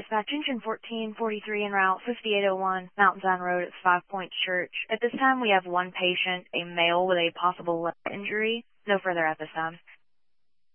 Dispatch engine 1443 en route 5801 Mountain Zion Road at Five Points Church. At this time, we have one patient, a male with a possible leg injury. No further at this time.